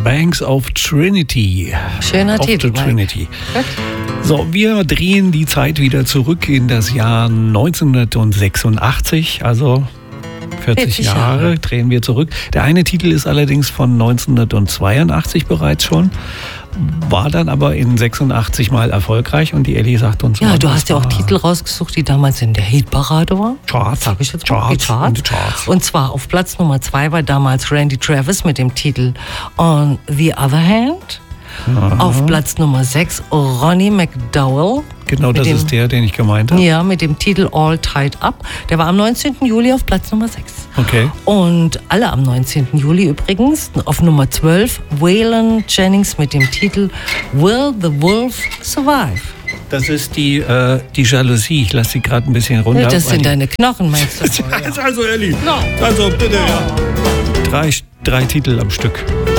Banks of Trinity. Schöner Titel. Trinity. So, wir drehen die Zeit wieder zurück in das Jahr 1986, also 40 Jahre drehen wir zurück. Der eine Titel ist allerdings von 1982 bereits schon, war dann aber in 86 mal erfolgreich und die Elli sagt uns mal. Ja, du hast ja auch Titel rausgesucht, die damals in der Hitparade waren. Charts. Sag ich jetzt mal. Charts. Und zwar auf Platz Nummer 2 war damals Randy Travis mit dem Titel On the Other Hand. Aha. Auf Platz Nummer 6 Ronnie McDowell. Genau, das ist der, den ich gemeint habe. Ja, mit dem Titel All Tied Up. Der war am 19. Juli auf Platz Nummer 6. Okay. Und alle am 19. Juli übrigens auf Nummer 12 Waylon Jennings mit dem Titel Will the Wolf Survive? Das ist die Jalousie. Ich lasse sie gerade ein bisschen runter. Ja, das sind deine Knochen, meinst du? Also, Elli. No. Also, bitte, ja. Drei Titel am Stück.